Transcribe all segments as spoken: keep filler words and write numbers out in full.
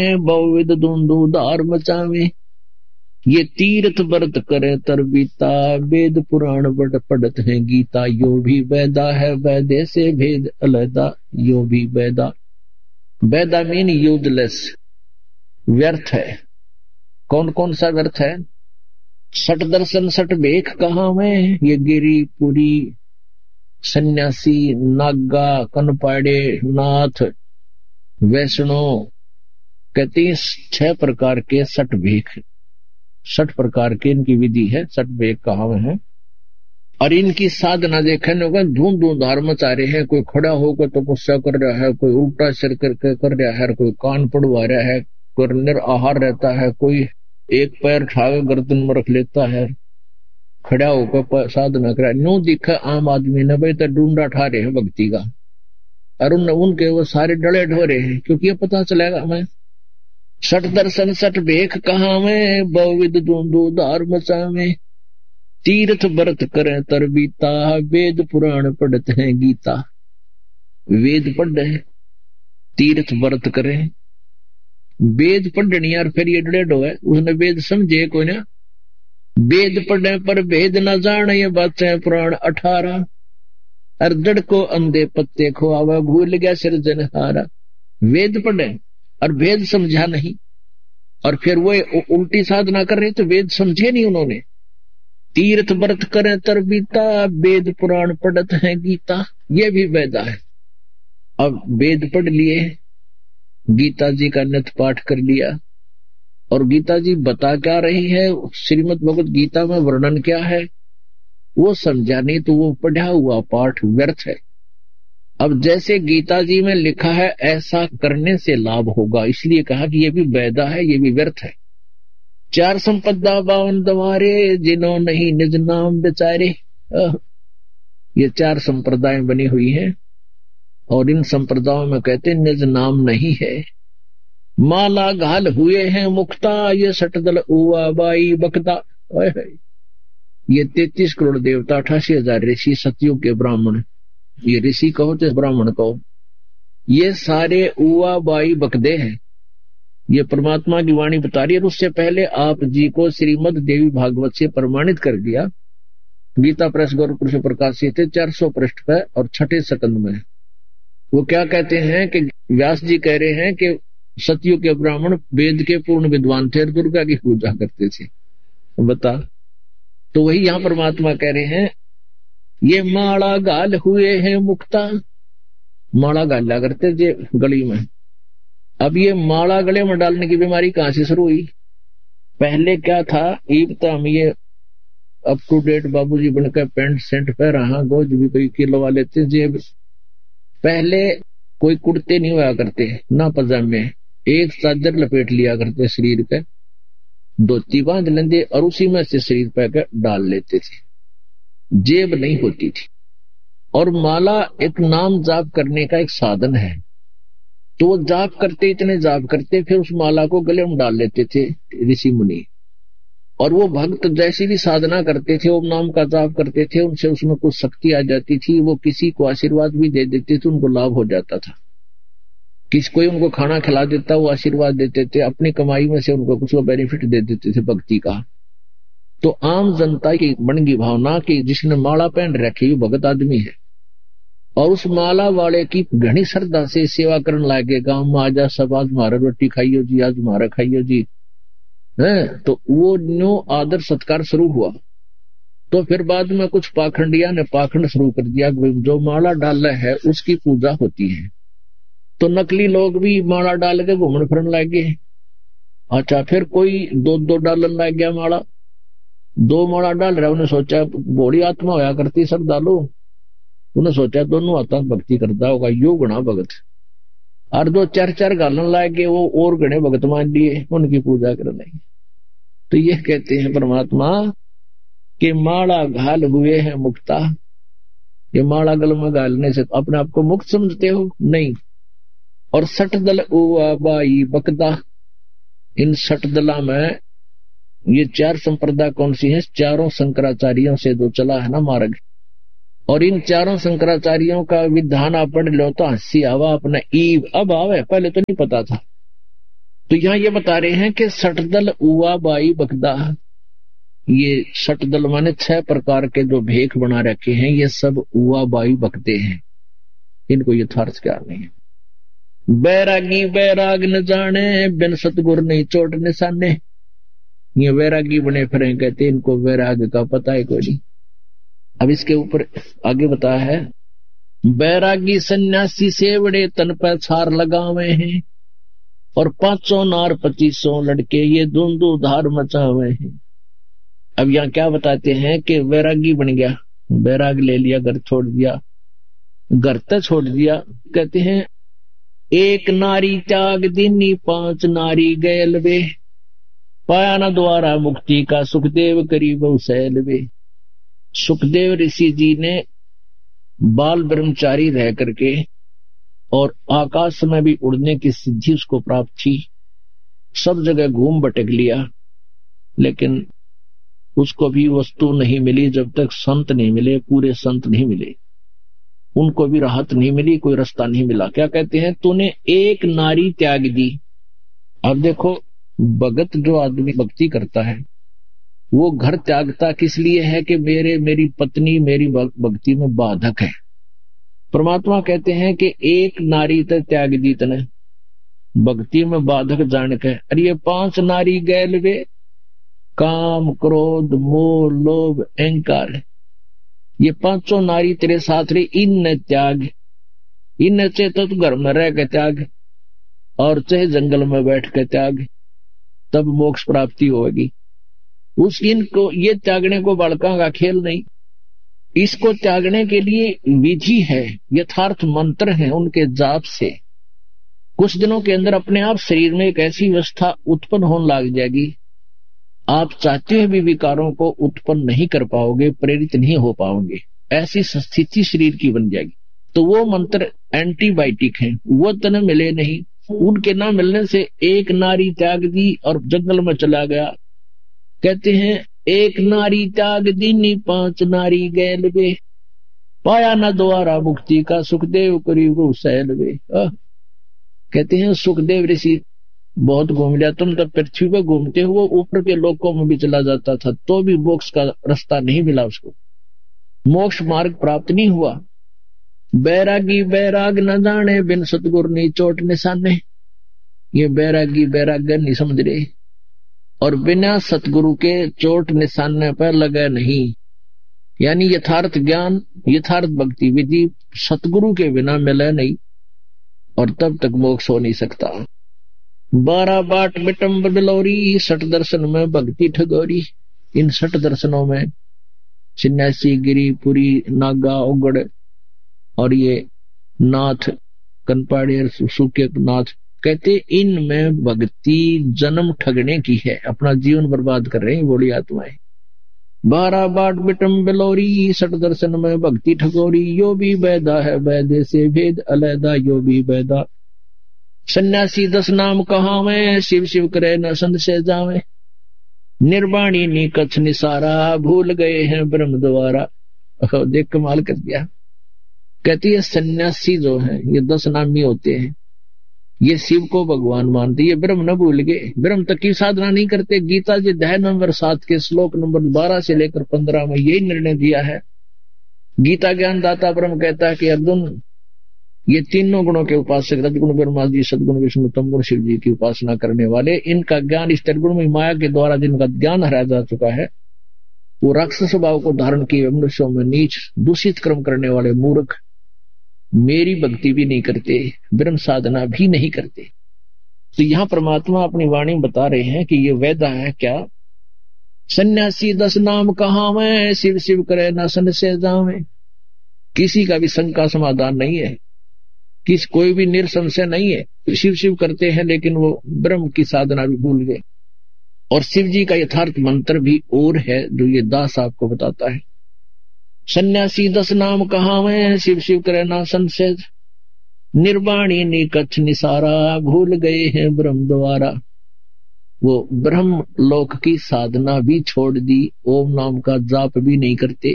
बहुविध धुंधुधार मचावे। ये तीर्थ व्रत करे तरबीता, वेद पुराण बड़ पढ़त है गीता। यो भी वेदा है वैदे से भेद अलहदा, यो भी वेदा। वेदा मीन यूजलेस, व्यर्थ है। कौन कौन सा व्यर्थ है? सठ दर्शन सठ भेख कहाँ में, ये गिरी पुरी सन्यासी नागा कनपाड़े नाथ वैष्णो कहते हैं छह प्रकार के सठ भेख, सठ प्रकार के इनकी विधि है। सठ भेख कहाँ है और इनकी साधना देखने को धूम धूम धार मचा रहे हैं। कोई खड़ा होकर तपस्या कर रहा है, कोई उल्टा सिर करके कर रहा है, कोई कान पड़वा रहा है, कोई निराहार रहता है, कोई एक पैर उठावे गर्दन में रख लेता है, खड़ा होकर साधना करा। न्यू दिखा आम आदमी ने भाई तो ढूंढा ठा रहे हैं भक्ति का, और उन, उनके वो सारे डले ढो रहे हैं, क्योंकि ये पता चलेगा हमें सठ दर्शन सठ भेख कहाँ में, बहुविध धुंधुधार मचावे। तीर्थ व्रत करें तरबीता, वेद पुराण पढ़त है गीता। वेद पढ़ रहे, तीर्थ व्रत करें, वेद पढ़नी यार फिर ये डेढ़ है। उसने वेद समझे कोई ना, वेद पढ़े पर भेद न जाने, ये बातें पुराण अठारह। अर्जड़ को अंधे पत्ते खुआवा, भूल गया सिरजनहारा। वेद पढ़े और वेद समझा नहीं, और फिर वो उल्टी साधना कर रहे तो वेद समझे नहीं उन्होंने। तीर्थ व्रत करें तरबीता, वेद पुराण पढ़त है गीता। ये भी वेदा है। अब वेद पढ़ लिए, गीता जी का नित्य पाठ कर लिया, और गीता जी बता क्या रही है, श्रीमद् भगवत गीता में वर्णन क्या है वो समझा नहीं तो वो पढ़ा हुआ पाठ व्यर्थ है। अब जैसे गीता जी में लिखा है ऐसा करने से लाभ होगा, इसलिए कहा कि ये भी वेदा है, ये भी व्यर्थ है। चार संपदा बावन द्वारे, जिन्हों नहीं निज नाम बेचारे। ये चार संप्रदाय बनी हुई हैं, और इन संप्रदायों में कहते निज नाम नहीं है। माला घाल हुए हैं मुक्ता, ये सटदल उवा बाई बकता। ये तैतीस करोड़ देवता, अठासी हजार ऋषि, सतयुग के ब्राह्मण, ये ऋषि कहो तो ब्राह्मण कहो, ये सारे उवा बाई बकदे हैं। ये परमात्मा की वाणी बता रही है। उससे पहले आप जी को श्रीमद देवी भागवत से प्रमाणित कर दिया। गीता प्रेस गोरखपुर से प्रकाशित है, चार सौ पृष्ठ पर और छठे सकंद में। वो क्या कहते हैं कि व्यास जी कह रहे हैं कि सतयुग के ब्राह्मण वेद के पूर्ण विद्वान थे, दुर्गा की पूजा करते थे। बता, तो वही यहाँ परमात्मा कह रहे हैं ये माला गाल हुए हैं मुक्ता। माला गाला करते थे गली में। अब ये माला गले में डालने की बीमारी कहां से शुरू हुई? पहले क्या था, ईब तो हम ये अप टू डेट बाबूजी बनकर पैंट सेंट पे रहा, गोज भी कोई किलो वाले थे। जेब पहले कोई कुर्ते नहीं हुआ करते ना पजामे, एक चादर लपेट लिया करते शरीर पे, धोती बांध लेते और उसी में से शरीर पे कर डाल लेते थे। जेब नहीं होती थी। और माला एक नाम जाप करने का एक साधन है, तो वो जाप करते, इतने जाप करते, फिर उस माला को गले में डाल लेते थे ऋषि मुनि। और वो भक्त जैसी भी साधना करते थे, ओम नाम का जाप करते थे, उनसे उसमें कुछ शक्ति आ जाती थी। वो किसी को आशीर्वाद भी दे देते थे, उनको लाभ हो जाता था। किसी कोई उनको खाना खिला देता, वो आशीर्वाद देते थे, अपनी कमाई में से उनको कुछ बेनिफिट दे देते थे भक्ति का। तो आम जनता की मन की भावना कि जिसने माला पहन रखी वो भगत आदमी है, और उस माला वाले की घनी श्रद्धा से सेवा करने लगे। गांव में आजा सब, आज मारा रोटी खाइयो जी, आज मारा खाइयो जी, है तो वो न्यू आदर सत्कार शुरू हुआ। तो फिर बाद में कुछ पाखंडिया ने पाखंड शुरू कर दिया, जो माला डाला है उसकी पूजा होती है। तो नकली लोग भी माला डाल के घूमने फिरने लगे। अच्छा, फिर कोई दो दो डालन लग गया माला, दो माला डाल रहा। उन्हें सोचा बड़ी आत्मा होया करती श्रद्धालु, उन्हें सोचा दोनों हाथा भक्ति करता होगा, यो गुणा भगत। और दो चार चार गालन लाके वो और गणे भगत मान लिए, उनकी पूजा करने। तो ये कहते हैं परमात्मा कि माला घाल हुए हैं मुक्ता। ये माला गल में गालने से अपने आप को मुक्त समझते हो? नहीं। और सठ दल उवा बाई बकदा, इन सठ दला में ये चार संप्रदाय कौन सी है? चारों शंकराचार्यों से जो चला है ना मार्ग। और इन चारों शंकराचार्यों का विधान आप पढ़ लो तो हंसी आवा अपना ईव अब आवे, पहले तो नहीं पता था। तो यहां ये बता रहे हैं कि सटदल उवा बाई बकदा, ये सटदल माने छह प्रकार के जो भेख बना रखे हैं, ये सब उवा बाई बकते हैं, इनको यथार्थ क्या नहीं है। बैरागी बैराग न जाने, बिन सतगुर नहीं चोट निशाने, ये बैरागी बने फिरे, कहते इनको बैराग का पता है कोई नहीं। अब इसके ऊपर आगे बताया है, बैरागी सन्यासी से बड़े तन पर छार लगावे हैं, और पांचों नार पच्चीसों लड़के ये धुंधु धार मचावे हैं। अब यहाँ क्या बताते हैं कि बैरागी बन गया, बैराग ले लिया, घर छोड़ दिया, घर तक छोड़ दिया। कहते हैं एक नारी त्याग दीनी, पांच नारी गैल वे, पाया न द्वारा मुक्ति का, सुखदेव करीब सैल वे। सुखदेव ऋषि जी ने बाल ब्रह्मचारी रह करके और आकाश में भी उड़ने की सिद्धि उसको प्राप्त थी, सब जगह घूम भटक लिया, लेकिन उसको भी वस्तु नहीं मिली जब तक संत नहीं मिले, पूरे संत नहीं मिले, उनको भी राहत नहीं मिली, कोई रास्ता नहीं मिला। क्या कहते हैं, तूने एक नारी त्याग दी। अब देखो, भगत जो आदमी भक्ति करता है वो घर त्यागता किस लिए है कि मेरे मेरी पत्नी मेरी भक्ति में बाधक है। परमात्मा कहते हैं कि एक नारी तक त्याग दी तने, भक्ति में बाधक जान के। अरे ये पांच नारी गैल वे, काम क्रोध मोह लोभ अहंकार, ये पांचों नारी तेरे साथ रही, इन त्याग, इन से तो तू घर में रह के त्याग, और चाहे जंगल में बैठ के त्याग, तब मोक्ष प्राप्ति होगी। उस इनको ये त्यागने को बालका का खेल नहीं, इसको त्यागने के लिए विधि है, यथार्थ मंत्र है, उनके जाप से कुछ दिनों के अंदर अपने आप शरीर में एक ऐसी अवस्था उत्पन्न होने लग जाएगी, आप चाहते हुए भी विकारों को उत्पन्न नहीं कर पाओगे, प्रेरित नहीं हो पाओगे, ऐसी स्थिति शरीर की बन जाएगी। तो वो मंत्र एंटीबायोटिक है, वो तने मिले नहीं, उनके ना मिलने से एक नारी त्याग दी और जंगल में चला गया। कहते हैं एक नारी त्याग दीनी, पांच नारी गैल वे, पाया न द्वारा मुक्ति का, सुखदेव करीब सैल वे। कहते हैं सुखदेव ऋषि बहुत घूम लिया, तुम तब पृथ्वी पर घूमते हो, वो ऊपर के लोकों में भी चला जाता था, तो भी मोक्ष का रास्ता नहीं मिला उसको, मोक्ष मार्ग प्राप्त नहीं हुआ। बैरागी बैराग न जाने, बिन सतगुर नहीं चोट निशाने, ये बैरागी बैराग नहीं समझ रहे, और बिना सतगुरु के चोट निशाने पर लगे नहीं, यानी यथार्थ ज्ञान यथार्थ भक्ति विधि सतगुरु के बिना मिले नहीं, और तब तक मोक्ष हो नहीं सकता। बारह बाट बिटम्ब बिलौरी, सठ दर्शन में भक्ति ठगोरी। इन सठ दर्शनों में सन्यासी गिरी पुरी नागा उगड़ और ये नाथ कनपाड़े सूखे नाथ, कहते इनमें भक्ति जन्म ठगने की है, अपना जीवन बर्बाद कर रहे हैं बोली आत्माएं। बारह बाट बिटम बिलौरी, सठ दर्शन में भक्ति ठगोरी, यो भी बैदा है बैदे से भेद अलैदा, यो भी बैदा। सन्यासी दस नाम कहावे, शिव शिव करे न संत से जावे, निर्वाणी नी कच्छ निसारा, भूल गए हैं ब्रह्म द्वारा। देख कमाल कर दिया। कहती है सन्यासी जो है ये दस नामी होते हैं, ये शिव को भगवान मानते, ये ब्रह्म न भूल गए, ब्रह्म तक की साधना नहीं करते। गीता जी अध्याय नंबर सात के श्लोक नंबर बारह से लेकर पंद्रह में यही निर्णय दिया है। गीता ज्ञान दाता ब्रह्म कहता है कि अर्जुन, ये तीनों गुणों के उपासक रजगुण ब्रह्मा जी, सदगुण विष्णु, तमगुण शिव जी की उपासना करने वाले, इनका ज्ञान इस त्रिगुण में माया के द्वारा जिनका ज्ञान हराया जा चुका है, वो राक्षस स्वभाव को धारण किए मनुष्यों में नीच दूषित कर्म करने वाले मूर्ख मेरी भक्ति भी नहीं करते, ब्रह्म साधना भी नहीं करते। तो यहां परमात्मा अपनी वाणी में बता रहे हैं कि ये वेदा है क्या, सन्यासी दस नाम कहावे, शिव शिव करे ना सन से जावे। किसी का भी शंका समाधान नहीं है, किस कोई भी निरसंशय नहीं है, शिव शिव करते हैं लेकिन वो ब्रह्म की साधना भी भूल गए। और शिव जी का यथार्थ मंत्र भी और है जो ये दास आपको बताता है। सन्यासी दस नाम कहावे, शिव शिव करे ना संशय, निर्वाणी नी कच्छ निसारा, भूल गए हैं ब्रह्म द्वारा। वो ब्रह्म लोक की साधना भी छोड़ दी, ओम नाम का जाप भी नहीं करते।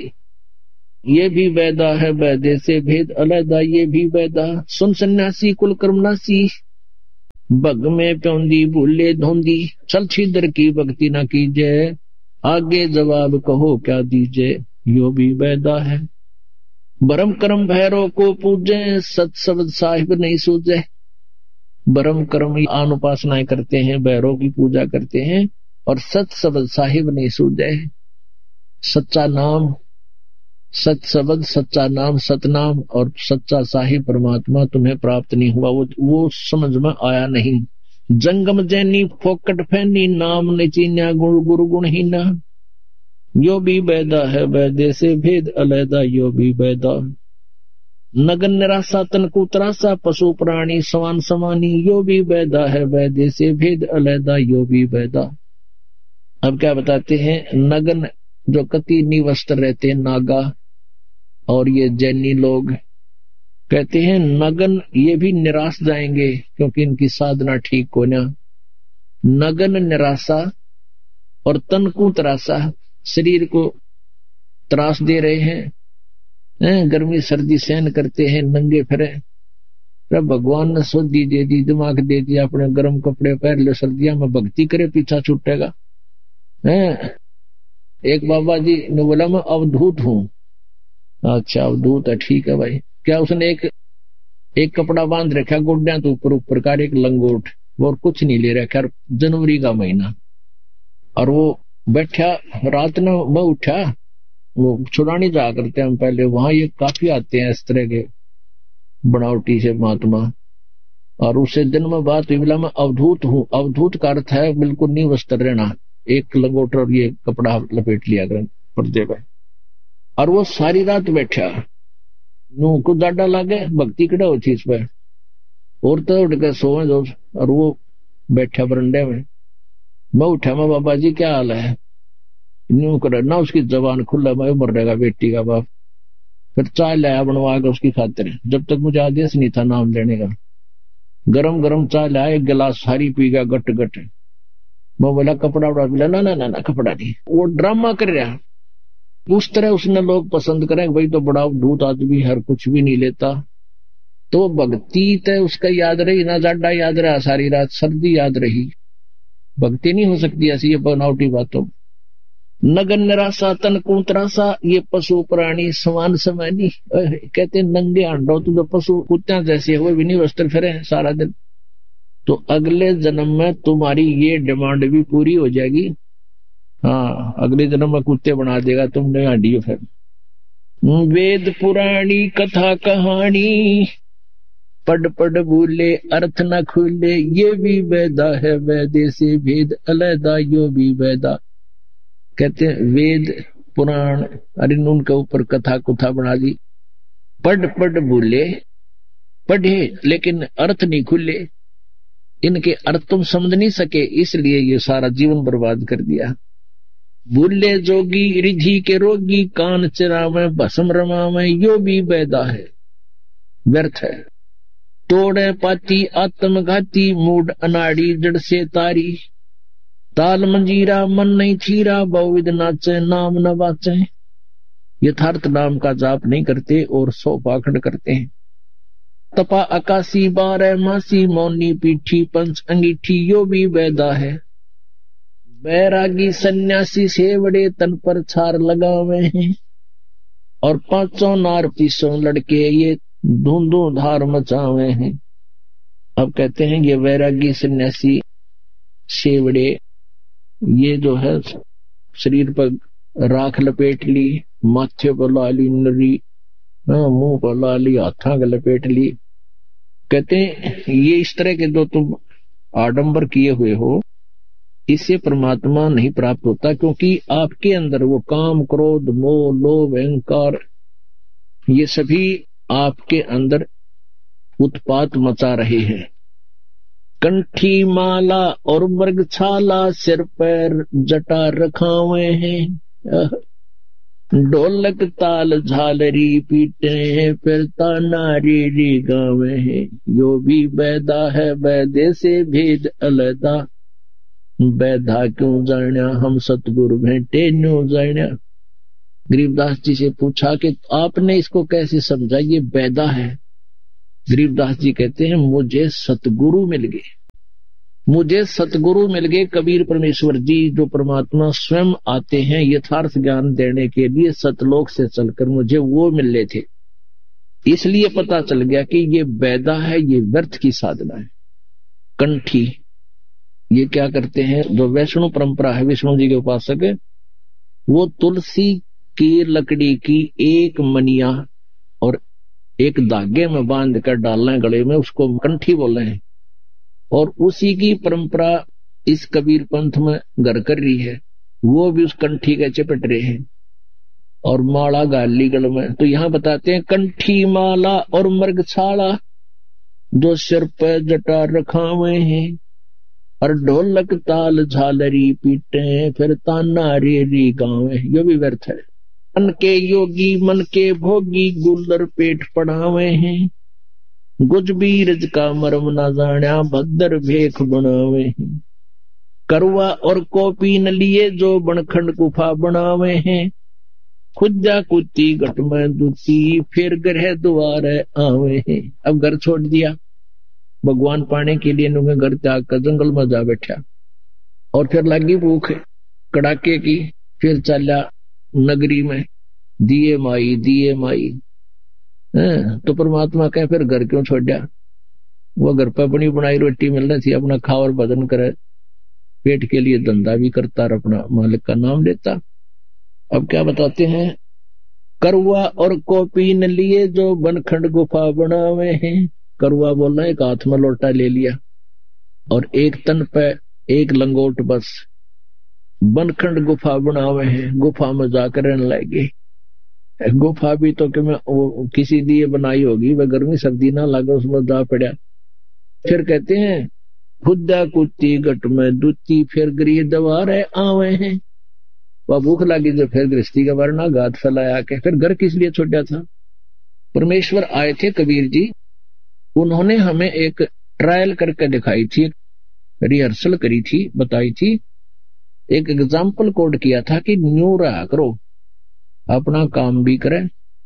ये भी वैदा है वैदे से भेद अलैदा, ये भी वैदा। सुन सन्यासी कुल कर्मनासी, भग में प्योंदी भूले धोंदी, चल छिदर की भक्ति न कीजे, आगे जवाब कहो क्या दीजे, यो भी बैदा है। भरम कर्म भैरव को पूजे, सत शब्द साहिब नहीं सूझे। भरम कर्म अनुपासनाएं करते हैं, भैरव की पूजा करते हैं, और सत शब्द साहिब नहीं सूझे। सच्चा नाम, सत शब्द, सच्चा नाम, सतनाम और सच्चा साहिब परमात्मा तुम्हें प्राप्त नहीं हुआ, वो वो समझ में आया नहीं। जंगम जैनी फोकट फैनी, नाम ने चीन्या गुरु गुरु गुणहीना, यो भी बैदा है बैदे से भेद अलैदा, यो भी बैदा। नगन निराशा तन कुतरासा, पशु प्राणी समान समानी, यो भी बैदा है बैदे से भेद अलैदा, यो भी बैदा। अब क्या बताते हैं, नगन जो कति निवस्त्र रहते हैं, नागा और ये जैनी लोग कहते हैं नगन ये भी निराश जाएंगे क्योंकि इनकी साधना ठीक हो ना। नगन निराशा और तन को त्रासा, शरीर को त्रास दे रहे हैं, हैं? गर्मी सर्दी सहन करते हैं, नंगे फिरे। जब भगवान ने सोधी दे दी, दिमाग दे दिया, अपने गर्म कपड़े पहन लो, सर्दियों में भक्ति करे, पीछा छूटेगा। हैं? एक बाबा जी ने बोला मैं अवधूत हूं। अच्छा अवधूत है, ठीक है भाई। क्या उसने एक एक कपड़ा बांध रखा गोड्या तो ऊपर ऊपर का, एक लंगोट, वो और कुछ नहीं ले रखा। जनवरी का महीना, और वो बैठा रात में, मैं उठा, वो छुड़ानी जा करते हैं हम पहले, वहां ये काफी आते हैं इस तरह के बनावटी से महात्मा। और उससे दिन में बात हुई, बोला मैं अवधूत हूं। अवधूत का अर्थ है बिल्कुल नहीं वस्त्र रहना, एक लंगोट और ये कपड़ा लपेट लिया कर पर्दे पे। और वो सारी रात बैठा, नू को डाडा लागे, भक्ति कड़ा हो चीज पे, और तो उठ के सोए दो। और वो बैठा बरंडे में, मैं उठा, मैं बाबा जी क्या हाल है, न्यू कर ना, उसकी जबान खुला, मैं मर रहेगा बेटी का बाप। फिर चाय लाया बनवा के उसकी खातिर, जब तक मुझे आदेश नहीं था नाम लेने का। गरम गरम चाय लाया, एक गिलास सारी पी गया गट गट। मैं बोला कपड़ा उड़ा, बोला ना ना ना ना कपड़ा नहीं। वो ड्रामा कर रहा, उस तरह उसने लोग पसंद करें, भाई तो बड़ा धूत आदमी, हर कुछ भी नहीं लेता। तो भक्ति तो उसका याद रही ना, जाडा याद रहा, सारी रात सर्दी याद रही। भक्ति नहीं हो सकती ऐसी ये बनावटी बातों। नगन निराशा तन कुतरासा, ये पशु प्राणी समान समानी, कहते नंगे अंडो तो जो पशु कुत्तियां जैसे हुए भी नहीं वस्त्र फिरे सारा दिन। तो अगले जन्म में तुम्हारी ये डिमांड भी पूरी हो जाएगी। हाँ, अगले जन्म में कुत्ते बना देगा तुमने हड्डियों। फिर वेद पुराणी कथा कहानी, पढ़ पढ़ भूले अर्थ न खुले, ये भी वेदा है वैदे से भेद अलैदा, यो भी वेदा। कहते हैं वेद पुराण, अरे उनके ऊपर कथा कुथा बना दी। पढ़ पढ़ भूले, पढ़े लेकिन अर्थ नहीं खुले, इनके अर्थ तुम समझ नहीं सके, इसलिए ये सारा जीवन बर्बाद कर दिया। भूले जोगी रिझी के रोगी, कान चिरावे भस्म रमावे, यो भी वेदा है, व्यर्थ है। तोड़े पाती आत्मघाती, मूड अनाड़ी जड़ से तारी, ताल मंजीरा मन नहीं छीरा, बहुविध नाचे नाम न बाचे। यथार्थ नाम का जाप नहीं करते और सौ पाखंड करते हैं। तपा आकाशी बारह मासी, मौनी पीठी पंच अंगीठी, यो भी वेदा है। बैरागी सन्यासी सेवड़े, तन पर छार लगावे हैं, और पांचों नार पीसों लड़के, ये धूंधू धार मचावे हैं। अब कहते हैं ये वैरागी सन्यासी सेवड़े, ये जो है शरीर पर राख लपेट ली, माथे पर ला ली नरी, मुंह पर ला ली, हाथा का लपेट ली। कहते हैं ये इस तरह के जो तुम आडंबर किए हुए हो, इससे परमात्मा नहीं प्राप्त होता, क्योंकि आपके अंदर वो काम क्रोध मोह लोभ अहंकार ये सभी आपके अंदर उत्पात मचा रहे हैं। कंठी माला और मृग छाला, सिर पैर जटा रखावे हैं, ढोलक ताल झालरी पीटे हैं, फिर ताना री गावे हैं, यो भी वेदा है वैदे से भेद अलैदा, बैधा क्यों जाण्या हम सतगुरु भेंटे न्यू जाण्या। गरीबदास जी से पूछा कि आपने इसको कैसे समझा, ये बैदा है। गरीबदास जी कहते हैं मुझे सतगुरु मिल गए, मुझे सतगुरु मिल गए कबीर परमेश्वर जी, जो परमात्मा स्वयं आते हैं यथार्थ ज्ञान देने के लिए सतलोक से चलकर, मुझे वो मिले थे। इसलिए पता चल गया कि ये वैदा है, ये व्यर्थ की साधना है। कंठी ये क्या करते हैं, जो वैष्णव परंपरा है, विष्णु जी के उपासक, वो तुलसी की लकड़ी की एक मनिया और एक धागे में बांध कर डालना है गले में, उसको कंठी बोल रहे हैं। और उसी की परंपरा इस कबीर पंथ में घर कर रही है, वो भी उस कंठी के चपट रहे हैं और माला गाली गल में। तो यहां बताते हैं कंठी माला और मृगछाला, जो सिर पे जटा रखावे हैं, और ढोलक ताल झालरी पीटे, फिर ताना रे रे गावे। ये भी व्यर्थ है। मन के योगी मन के भोगी, गुल्लर पेट पढ़ावे हैं, गुज बीरज का मरम ना जाण्या, भद्र भेख बनावे हैं। करवा और कॉपी न लिए, जो बनखंड गुफा बनावे हैं, खुजा कुत्ती गट में दूती, फिर ग्रह द्वार आवे हैं। अब घर छोड़ दिया भगवान पाने के लिए, नुगे घर त्याग कर जंगल में जा बैठा, और फिर लगी भूख कड़ाके की, फिर चला नगरी में, दिए माई दिए माई। है तो परमात्मा कहे फिर घर क्यों छोड़ा? वो घर पर बनी बनाई रोटी मिलनी थी, अपना खा और भजन करे, पेट के लिए धंधा भी करता और अपना मालिक का नाम लेता। अब क्या बताते हैं, करुआ और कॉपी न लिए, जो बनखंड गुफा बनावे हैं। करुआ बोलना एक हाथ में लोटा ले लिया और एक तन पे एक लंगोट, बस बनखंड गुफा बनावे हैं, गुफा में जाकर रहने लगे। गुफा भी तो कि मैं किसी लिए बनाई होगी, वह गर्मी सर्दी ना लगे, उसमें जा पड़ा। फिर कहते हैं खुदा कुत्ती गट में दूती, फिर गृह द्वार आवे हैं। वह भूख लगी जो फिर गृहस्थी का वरना गात फैलाया के, फिर घर किस लिए छोड़ा था? परमेश्वर आए थे कबीर जी, उन्होंने हमें एक ट्रायल करके दिखाई थी, रिहर्सल करी थी, बताई थी, एक एग्जाम्पल कोड किया था कि न्यू रहा करो, अपना काम भी करे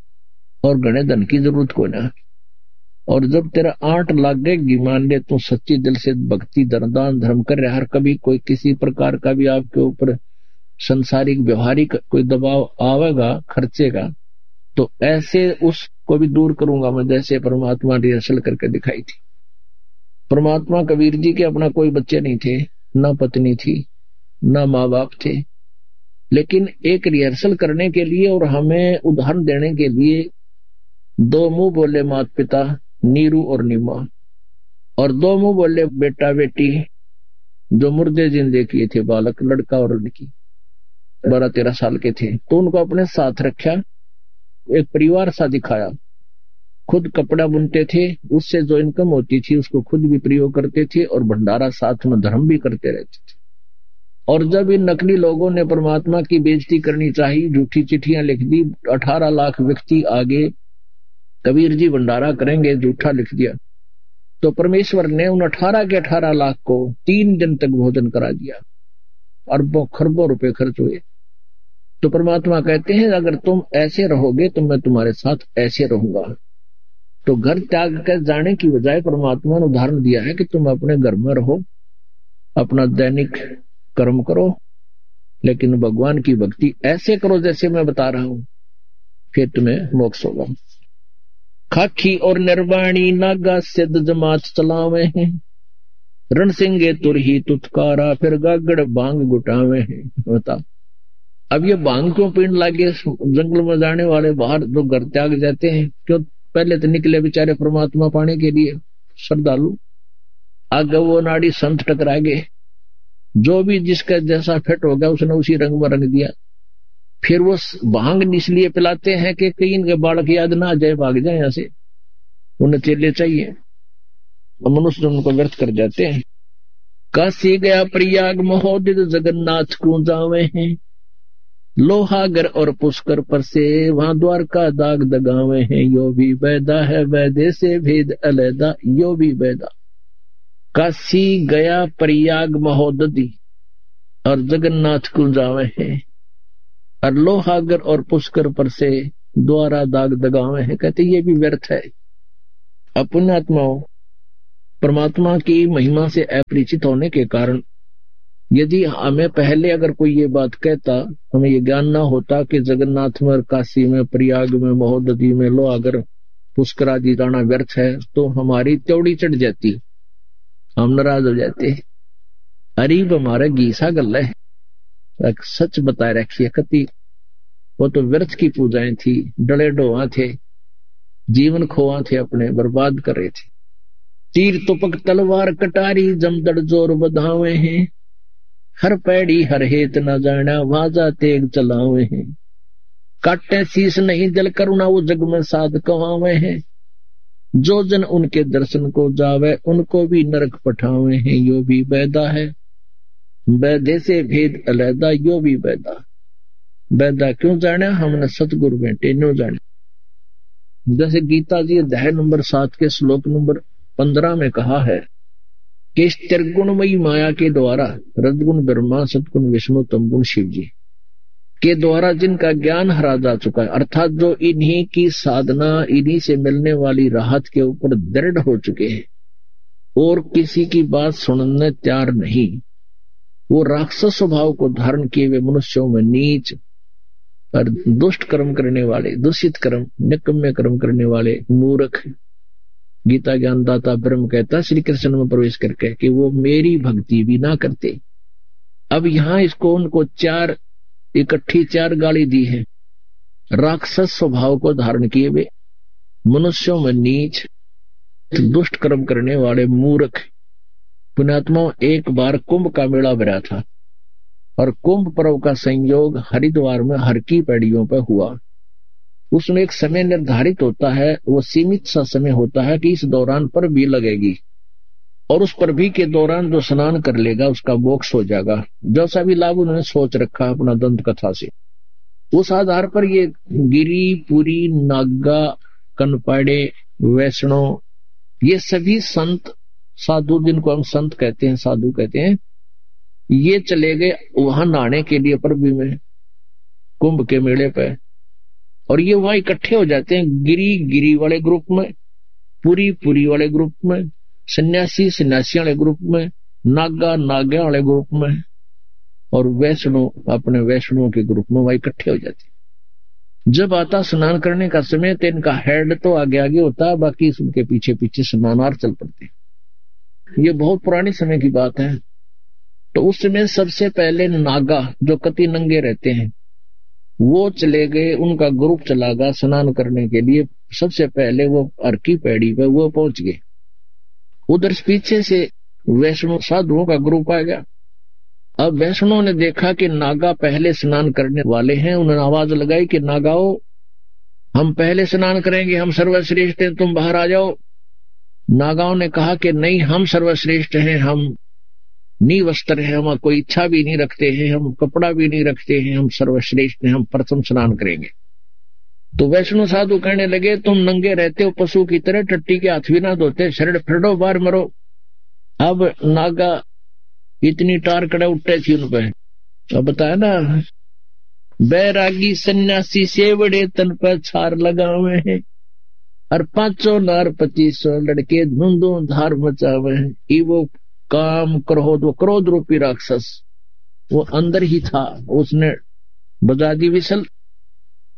और घने धन की जरूरत को ना। और जब तेरा आंट लागेगी, मान ले तू सच्ची दिल से भक्ति दान धर्म कर रहा, हर कभी कोई किसी प्रकार का भी आपके ऊपर संसारिक व्यवहारिक कोई दबाव आवेगा खर्चे का, तो ऐसे उसको भी दूर करूंगा मैं, जैसे परमात्मा रिहर्सल करके दिखाई थी। परमात्मा कबीर जी के अपना कोई बच्चे नहीं थे, ना पत्नी थी, ना माँ बाप थे, लेकिन एक रिहर्सल करने के लिए और हमें उदाहरण देने के लिए दो मुंह बोले माता पिता नीरू और नीमा, और दो मुंह बोले बेटा बेटी, जो मुर्दे जिंदे किए थे, बालक लड़का और लड़की बारह तेरह साल के थे, तो उनको अपने साथ रखा, एक परिवार सा दिखाया। खुद कपड़ा बुनते थे, उससे जो इनकम होती थी उसको खुद भी प्रयोग करते थे, और भंडारा साथ में धर्म भी करते रहते थे। और जब इन नकली लोगों ने परमात्मा की बेइज्जती करनी चाहिए, झूठी चिट्ठियां लिख दी, अठारह लाख व्यक्ति आगे कबीर जी भंडारा करेंगे, झूठा लिख दिया, तो परमेश्वर ने उन अठारह के अठारह लाख को तीन दिन तक भोजन करा दिया, अरबों खरबों रुपए खर्च हुए। तो परमात्मा कहते हैं अगर तुम ऐसे रहोगे तो मैं तुम्हारे साथ ऐसे रहूंगा। तो घर त्याग कर जाने की बजाय परमात्मा ने उदाहरण दिया है कि तुम अपने घर में रहो, अपना दैनिक कर्म करो, लेकिन भगवान की भक्ति ऐसे करो जैसे मैं बता रहा हूं, फिर तुम्हें मोक्ष होगा। खाखी और निर्वाणी नागा सिद्ध जमात चलावे हैं, रणसिंगे तुरही तुतकारा, फिर गागड़ भांग गुटावे हैं। बता अब ये भांग क्यों पीने लगे? जंगल में जाने वाले बाहर जो घर त्याग जाते हैं, क्यों? पहले तो निकले बेचारे परमात्मा पाने के लिए श्रद्धालु, आगे वो नाड़ी संत टकरा गए, जो भी जिसका जैसा फिट हो गया उसने उसी रंग में रंग दिया। फिर वो भांग इसलिए पिलाते हैं कि कहीं इनके बालक याद ना आ जाए, भाग जाए यहां से, उन्हें चेले चाहिए, मनुष्य उनको व्यर्थ कर जाते हैं। काशी गया प्रयाग महोदित जगन्नाथ को जावे हैं, लोहागर और पुष्कर पर से वहां द्वारका दाग दगावे हैं। यो भी वैदा है वैदे से भेद अलैदा, यो भी वैदा। काशी गया प्रयाग महोदधी और जगन्नाथ को जावे हैं, और लोहागर और पुष्कर पर से द्वारा दाग दगावे हैं। कहते ये भी व्यर्थ है। अपने आत्माओं परमात्मा की महिमा से अपरिचित होने के कारण यदि हमें पहले अगर कोई ये बात कहता, हमें ये ज्ञान ना होता कि जगन्नाथ में, काशी में, प्रयाग में, महोदधी में, लोहागर, पुष्कर आदि जाना व्यर्थ है, तो हमारी त्योड़ी चढ़ जाती, हम नाराज हो जाते। अरीब हमारे गीसा गल है, सच बताए रखिए कति, वो तो व्यर्थ की पूजाएं थी, डले डोहा थे, जीवन खोआ थे, अपने बर्बाद कर रहे थे। तीर तुपक तलवार कटारी जमदड़ जोर बधावे हैं, हर पैड़ी हर हेत न जाना वाजा तेग चलावे हैं, काटे शीस नहीं जल करुणा वो जग में साध कहावे हैं, जो जन उनके दर्शन को जावे उनको भी नरक पठावे हैं, यो भी बैदा है बैदे से भेद अलैदा, यो भी बैदा। बैदा क्यों जाने, हमने सतगुरु बेटे न्यों जाने। जैसे गीता जी अध्याय नंबर सात के श्लोक नंबर पंद्रह में कहा है कि इस त्रिगुणमयी माया के द्वारा, रजगुण ब्रह्मा, सतगुण विष्णु, तमगुण शिव जी के द्वारा जिनका ज्ञान हरा जा चुका है, अर्थात जो इन्हीं की साधना, इन्हीं से मिलने वाली राहत के ऊपर दृढ़ हो चुके हैं और किसी की बात सुनने तैयार नहीं, वो राक्षस स्वभाव को धारण किए हुए मनुष्यों में नीच और दुष्ट कर्म करने वाले, दूषित कर्म, निकम्मे कर्म करने वाले मूर्ख, गीता ज्ञानदाता ब्रह्म कहता श्री कृष्ण में प्रवेश करके कि वो मेरी भक्ति भी ना करते। अब यहां इसको उनको चार इकट्ठी चार गाली दी है। राक्षस स्वभाव को धारण किए हुए मनुष्यों में नीच, दुष्ट कर्म करने वाले मूर्ख। पुण्यात्मा, एक बार कुंभ का मेला भरा था और कुंभ पर्व का संयोग हरिद्वार में हर की पैड़ियों पर हुआ। उसमें एक समय निर्धारित होता है, वो सीमित सा समय होता है कि इस दौरान पर भी लगेगी और उस पर भी के दौरान जो स्नान कर लेगा उसका मोक्ष हो जाएगा, जैसा भी लाभ उन्होंने सोच रखा अपना दंत कथा से। उस आधार पर ये गिरी, पुरी, नागा, कनपाड़े, वैष्णो, ये सभी संत साधु, जिनको हम संत कहते हैं, साधु कहते हैं, ये चले गए वहां नहाने के लिए परवी में, कुंभ के मेले पे, और ये वहां इकट्ठे हो जाते हैं। गिरी गिरी वाले ग्रुप में, पुरी पुरी वाले ग्रुप में, सन्यासी सन्यासी वाले ग्रुप में, नागा नागा वाले ग्रुप में, और वैष्णो अपने वैष्णो के ग्रुप में वहां इकट्ठे हो जाते हैं। जब आता स्नान करने का समय तो इनका हेड तो आगे आगे होता है, बाकी उनके पीछे पीछे स्नानार चल पड़ते हैं। ये बहुत पुरानी समय की बात है। तो उस समय सबसे पहले नागा, जो कति नंगे रहते हैं, वो चले गए, उनका ग्रुप चला गया स्नान करने के लिए। सबसे पहले वो अर्की पैड़ी पे वो पहुंच गए। उधर पीछे से वैष्णो साधुओं का ग्रुप आ गया। अब वैष्णो ने देखा कि नागा पहले स्नान करने वाले हैं, उन्होंने आवाज लगाई कि नागाओ, हम पहले स्नान करेंगे, हम सर्वश्रेष्ठ हैं, तुम बाहर आ जाओ। नागाओं ने कहा कि नहीं, हम सर्वश्रेष्ठ हैं, हम निवस्त्र हैं, हम कोई इच्छा भी नहीं रखते हैं, हम कपड़ा भी नहीं रखते हैं, हम सर्वश्रेष्ठ हैं, हम प्रथम स्नान करेंगे। तो वैष्णो साधु कहने लगे, तुम नंगे रहते हो पशु की तरह, टट्टी के हाथ भी ना धोते, शरण फिरो बार मरो। अब नागा इतनी टार कड़े उठे थी उन पे। अब बताया ना, बैरागी सन्यासी सेवड़े तन पर छार लगावे हैं, और पांचों नार पच्चीसों लड़के धुंधो धार मचावे हैं। वो काम क्रोध, वो क्रोध रूपी राक्षस वो अंदर ही था, उसने बजा दी विसल